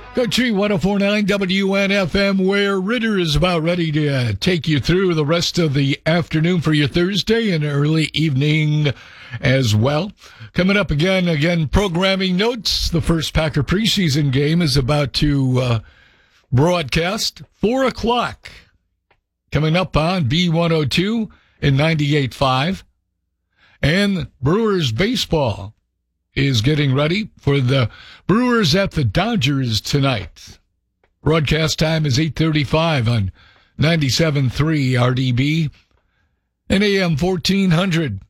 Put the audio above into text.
Country 104.9 WNFM, where Ritter is about ready to take you through the rest of the afternoon for your Thursday and early evening as well. Coming up again, programming notes. The first Packer preseason game is about to broadcast 4 o'clock. Coming up on B102 and 98.5. And Brewers baseball is getting ready for the Brewers at the Dodgers tonight. Broadcast time is 8:35 on 97.3 RDB and AM 1400.